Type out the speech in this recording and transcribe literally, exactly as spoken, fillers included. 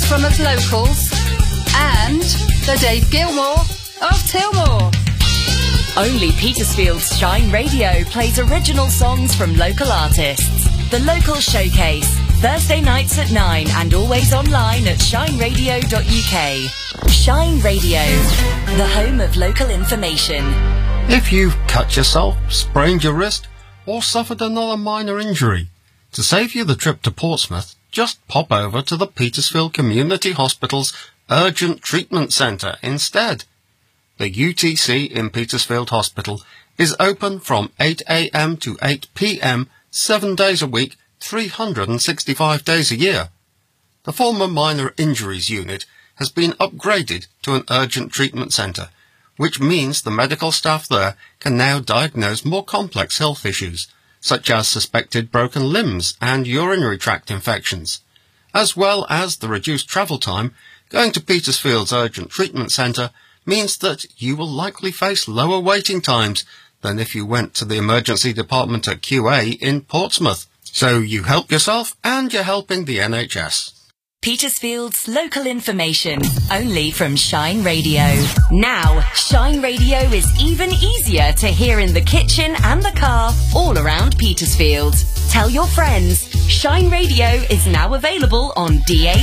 from us locals, and the Dave Gilmore of Tilmore. Only Petersfield's Shine Radio plays original songs from local artists. The Local Showcase, Thursday nights at nine and always online at shine radio dot U K. Shine Radio, the home of local information. If you've cut yourself, sprained your wrist, or suffered another minor injury, to save you the trip to Portsmouth, just pop over to the Petersfield Community Hospital's Urgent Treatment Centre instead. The U T C in Petersfield Hospital is open from eight a m to eight p m, seven days a week, three hundred sixty-five days a year. The former Minor Injuries Unit has been upgraded to an Urgent Treatment Centre, which means the medical staff there can now diagnose more complex health issues, such as suspected broken limbs and urinary tract infections. As well as the reduced travel time, going to Petersfield's Urgent Treatment Centre means that you will likely face lower waiting times than if you went to the emergency department at Q A in Portsmouth. So you help yourself and you're helping the N H S. Petersfield's local information, only from Shine Radio. Now, Shine Radio is even easier to hear in the kitchen and the car all around Petersfield. Tell your friends, Shine Radio is now available on D A B.